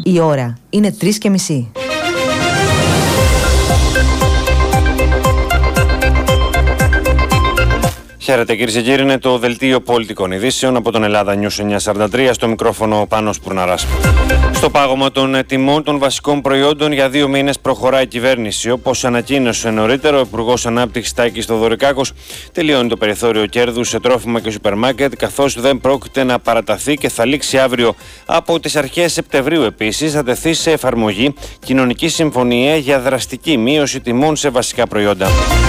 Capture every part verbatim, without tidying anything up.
Η ώρα είναι τρεις και μισή. Χαίρετε κυρίες και κύριοι, είναι το δελτίο πολιτικών ειδήσεων από τον Ελλάδα News εννιακόσια σαράντα τρία, στο μικρόφωνο Πάνος Πουρναράς. Στο πάγωμα των τιμών των βασικών προϊόντων για δύο μήνες προχωράει η κυβέρνηση. Όπως ανακοίνωσε νωρίτερα ο Υπουργός Ανάπτυξης Τάκης Θοδωρικάκος, τελειώνει το περιθώριο κέρδους σε τρόφιμα και σούπερ μάρκετ, καθώς δεν πρόκειται να παραταθεί και θα λήξει αύριο. Από τις αρχές Σεπτεμβρίου επίσης θα τεθεί σε εφαρμογή κοινωνική συμφωνία για δραστική μείωση τιμών σε βασικά προϊόντα.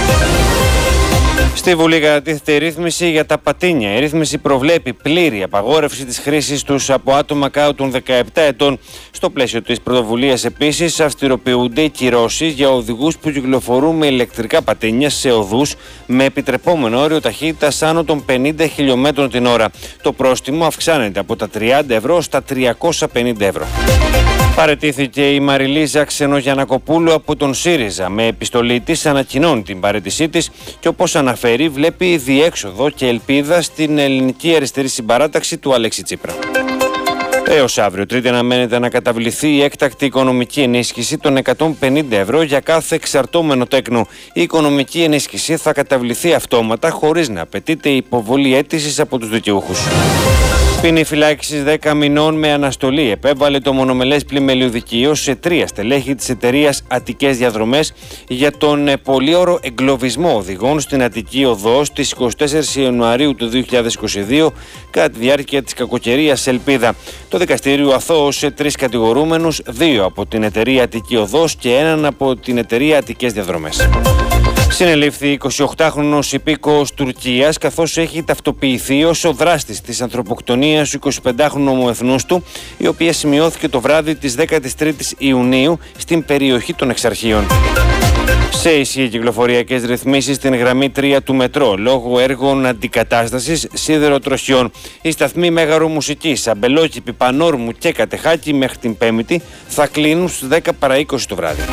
Στη Βουλή κατατίθεται η ρύθμιση για τα πατίνια. Η ρύθμιση προβλέπει πλήρη απαγόρευση της χρήσης τους από άτομα κάτω των δεκαεπτά ετών. Στο πλαίσιο της πρωτοβουλίας επίσης αυστηροποιούνται οι κυρώσεις για οδηγούς που κυκλοφορούν με ηλεκτρικά πατίνια σε οδούς με επιτρεπόμενο όριο ταχύτητας άνω των πενήντα χιλιομέτρων την ώρα. Το πρόστιμο αυξάνεται από τα τριάντα ευρώ στα τριακόσια πενήντα ευρώ. Παραιτήθηκε η Μαριλίζα Ξενογιαννακοπούλου από τον ΣΥΡΙΖΑ. Με επιστολή της ανακοινώνει την παραίτησή της και, όπως αναφέρει, βλέπει διέξοδο και ελπίδα στην ελληνική αριστερή συμπαράταξη του Αλέξη Τσίπρα. Έως αύριο Τρίτη αναμένεται να καταβληθεί η έκτακτη οικονομική ενίσχυση των εκατόν πενήντα ευρώ για κάθε εξαρτώμενο τέκνο. Η οικονομική ενίσχυση θα καταβληθεί αυτόματα χωρίς να απαιτείται η υποβολή αίτησης από τους δικαιούχους. Ποινή φυλάκισης δέκα μηνών με αναστολή επέβαλε το μονομελές πλημελιωδικείο σε τρία στελέχη της εταιρείας Αττικές Διαδρομές για τον πολύωρο εγκλωβισμό οδηγών στην Αττική Οδό στις εικοστή τέταρτη Ιανουαρίου του δύο χιλιάδες είκοσι δύο κατά τη διάρκεια της κακοκαιρίας Ελπίδα. Το δικαστήριο αθώωσε τρεις κατηγορούμενους, δύο από την εταιρεία Αττική Οδός και έναν από την εταιρεία Αττικές Διαδρομές. Συνελήφθη εικοσιοκτάχρονος υπήκοος Τουρκίας, καθώς έχει ταυτοποιηθεί ως ο δράστης της ανθρωποκτονίας του εικοσιπεντάχρονου ομοεθνούς του, η οποία σημειώθηκε το βράδυ της δέκατης τρίτης Ιουνίου στην περιοχή των Εξαρχείων. Σε ισχύ κυκλοφοριακές ρυθμίσεις στην γραμμή τρία του μετρό λόγω έργων αντικατάστασης σιδεροτροχιών. Οι σταθμοί Μέγαρο Μουσικής, Αμπελόκηπη, Πανόρμου και Κατεχάκη μέχρι την Πέμπτη θα κλείνουν στις δέκα παρά είκοσι το βράδυ.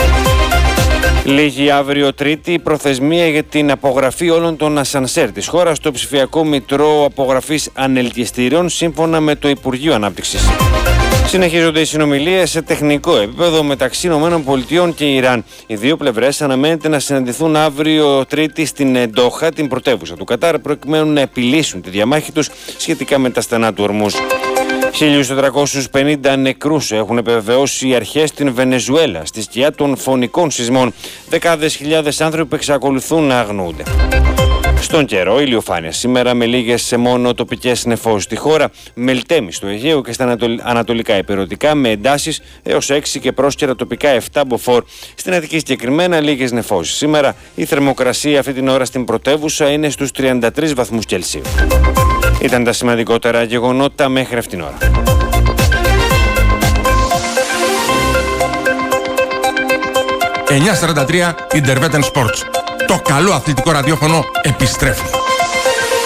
Λίγη αύριο Τρίτη η προθεσμία για την απογραφή όλων των ασανσέρ της χώρας στο ψηφιακό μητρό απογραφής ανελκυστήριων, σύμφωνα με το Υπουργείο Ανάπτυξης. Συνεχίζονται οι συνομιλίες σε τεχνικό επίπεδο μεταξύ ΗΠΑ και Ιράν. Οι δύο πλευρές αναμένεται να συναντηθούν αύριο Τρίτη στην Ντόχα, την πρωτεύουσα του Κατάρ, προκειμένου να επιλύσουν τη διαμάχη τους σχετικά με τα στενά του Ορμούζ. χίλια τετρακόσιους πενήντα νεκρούς έχουν επιβεβαιώσει οι αρχές στην Βενεζουέλα στη σκιά των φωνικών σεισμών. Δεκάδες χιλιάδες άνθρωποι εξακολουθούν να αγνοούνται. Στον καιρό, ηλιοφάνεια σήμερα με λίγες μόνο τοπικές νεφώσεις στη χώρα, μελτέμι στο Αιγαίο και στα ανατολικά ηπειρωτικά με εντάσεις έως έξι και πρόσκαιρα τοπικά επτά μποφόρ. Στην Αττική συγκεκριμένα λίγες νεφώσεις. Σήμερα η θερμοκρασία αυτή την ώρα στην πρωτεύουσα είναι στους τριάντα τρεις βαθμούς Κελσίου. Ήταν τα σημαντικότερα γεγονότα μέχρι αυτήν την ώρα. εννιακόσια σαράντα τρία Interveten Sports. Το καλό αθλητικό ραδιόφωνο επιστρέφει.